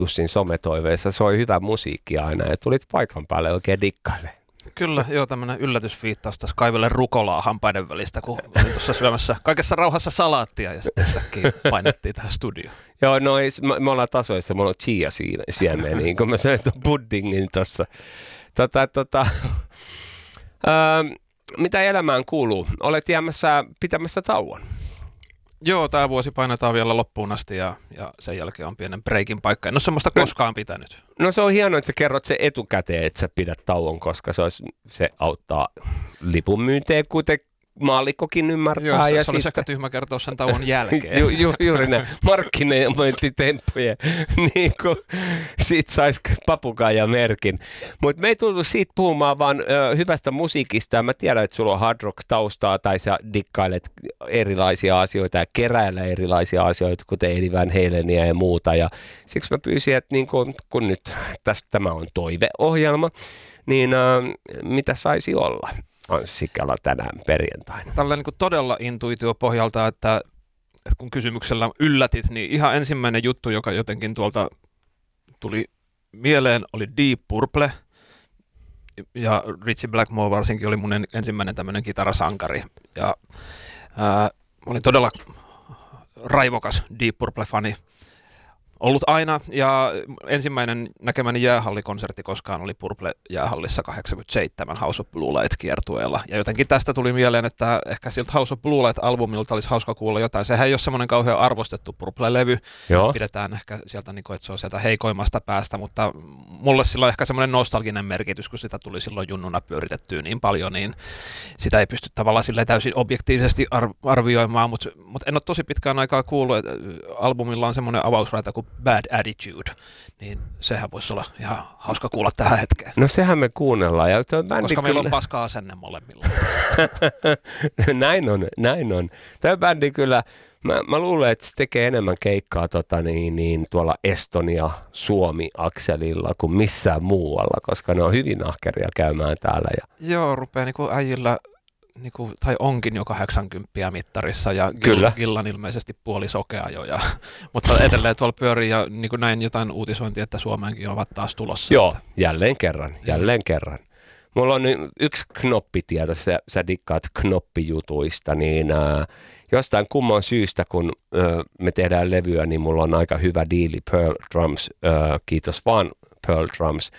Jussin sometoiveessa soi hyvä musiikki aina ja tulit paikan päälle oikein dikkailemaan. Kyllä, joo, tämmöinen yllätysviittaus tässä kaivelle rukolaa hampaiden välistä, kun olin tuossa syömässä kaikessa rauhassa salaattia ja sitten yhtäkkiä painettiin tähän studioon. Joo, no me ollaan tasoissa, mulla on chia-siemeniä, niin kun mä söin tuon puddingin tuossa. Mitä elämään kuuluu? Olet pitämässä tauon. Joo, tämä vuosi painetaan vielä loppuun asti ja sen jälkeen on pienen breikin paikka. En ole semmoista koskaan pitänyt. No se on hienoa, että sä kerrot se etukäteen, että sä pidät tauon, koska se auttaa lipun myynteen, kuten maallikkokin ymmärtää. Joo, se ja olisi ehkä tyhmä kertoa sen tauon jälkeen. Juuri näin, markkinointitemppujen, niin kuin siitä saisi papukaijan merkin. Mutta me ei tullut siitä puhumaan vaan hyvästä musiikista. Mä tiedän, että sulla on hard rock taustaa tai sä dikkailet erilaisia asioita ja keräillä erilaisia asioita, kuten Eddie Van Halenia ja muuta. Ja siksi mä pyysin, että niin kun nyt tämä on toiveohjelma, niin mitä saisi olla Anssikalla tänään perjantaina? Tällä niin kuin todella intuitiopohjalta, että kun kysymyksellä yllätit, niin ihan ensimmäinen juttu, joka jotenkin tuolta tuli mieleen, oli Deep Purple. Ja Ritchie Blackmore varsinkin oli mun ensimmäinen tämmöinen kitarasankari. Ja olin todella raivokas Deep Purple-fani. Ollut aina, ja ensimmäinen näkemäni jäähallikonsertti koskaan oli Purple jäähallissa 87 House of Blue Light-kiertueella. Ja jotenkin tästä tuli mieleen, että ehkä siltä House of Blue Light-albumilta olisi hauska kuulla jotain. Sehän ei ole semmoinen kauhean arvostettu Purple-levy. Joo. Pidetään ehkä sieltä, että se on sieltä heikoimmasta päästä, mutta mulle sillä on ehkä semmoinen nostalginen merkitys, kun sitä tuli silloin junnuna pyöritettyä niin paljon, niin sitä ei pysty tavallaan silleen täysin objektiivisesti arvioimaan, mutta en ole tosi pitkään aikaa kuullut, että albumilla on semmoinen avausraita kuin Bad Attitude, niin sehän voisi olla ihan hauska kuulla tähän hetkeen. No sehän me kuunnellaan. Ja koska meillä on paska asenne molemmilla. näin on. Tämä bändi kyllä, mä luulen, että se tekee enemmän keikkaa tuolla Estonia-Suomi-akselilla kuin missään muualla, koska ne on hyvin ahkeria käymään täällä. Joo, rupeaa niin kuin äijillä, niin kuin, tai onkin jo 80 mittarissa ja Gillan ilmeisesti puolisokea jo. Mutta edelleen tuolla pyörii ja niin kuin näin jotain uutisointia, että Suomeenkin ovat taas tulossa. Joo, jälleen kerran. Mulla on yksi knoppitieto, sä dikkaat knoppijutuista, niin jostain kumman syystä, kun me tehdään levyä, niin mulla on aika hyvä diili Pearl Drums, kiitos vaan Pearl Drums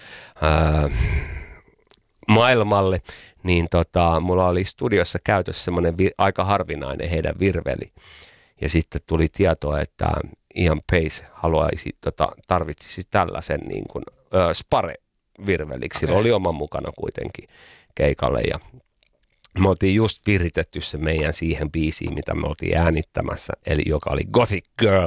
maailmalle, niin mulla oli studiossa käytössä semmoinen aika harvinainen heidän virveli. Ja sitten tuli tietoa, että Ian Pace tarvitsisi tällaisen niin kuin Spare-virveliksi. Sillä oli oma mukana kuitenkin keikalle ja me oltiin just viritetty se meidän siihen biisiin, mitä me oltiin äänittämässä, eli joka oli Gothic Girl.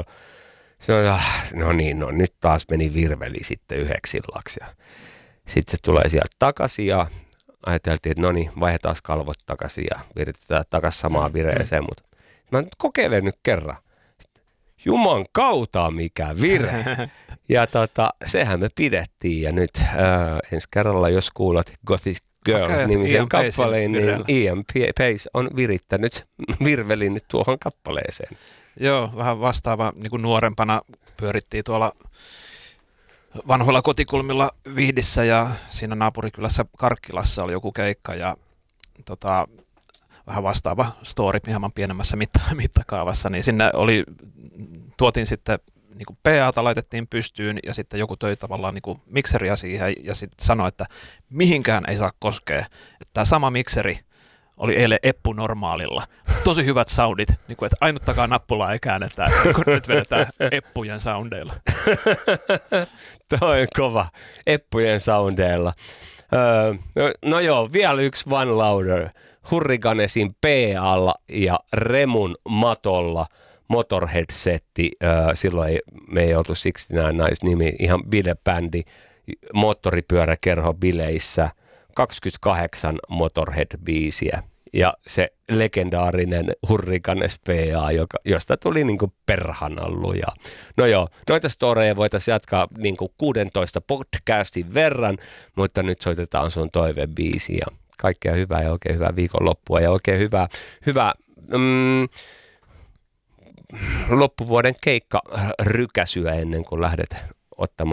No nyt taas meni virveli sitten yhdeksi illaksi. Sitten se tulee sieltä takaisin ja ajateltiin, että no niin, vaihdetaan kalvot takaisin ja viritetään takaisin samaan vireeseen, mutta mä nyt kokeilen nyt kerran. Juman kautta mikä vire. Ja sehän me pidettiin ja nyt ensi kerralla, jos kuulet Gothic Girl-nimisen kappaleen, niin Ian Pace on virittänyt virvelin tuohon kappaleeseen. Joo, vähän vastaava, niin kuin nuorempana pyörittiin tuolla vanhoilla kotikulmilla Vihdissä ja siinä naapurikylässä Karkkilassa oli joku keikka ja vähän vastaava story hieman pienemmässä mittakaavassa, niin sinne tuotiin sitten niin kuin PA:ta laitettiin pystyyn ja sitten joku töi tavallaan niin kuin mikseriä siihen ja sitten sanoi, että mihinkään ei saa koskea. Tämä sama mikseri oli eilen Eppu Normaalilla. Tosi hyvät soundit, niin kuin, että ainuttakaan nappulaa ei käännetä, kun nyt vedetään Eppujen soundeilla. Toi on kova, Eppujen soundeilla. No joo, vielä yksi One Louder. Hurricanesin PA:lla ja Remun matolla Motorhead-setti. Silloin me ei oltu 69 Nice-nimi, ihan bilebändi, moottoripyöräkerho bileissä, 28 Motorhead-biisiä. Ja se legendaarinen Hurricanes PA, josta tuli niinku perhanan luja. No joo, noita storeja voitaisiin jatkaa niinku 16 podcastin verran, mutta nyt soitetaan sun toivebiisi ja kaikkea hyvää ja oikein hyvää viikonloppua ja oikein hyvää loppuvuoden keikkarykäsyä ennen kuin lähdet ottamaan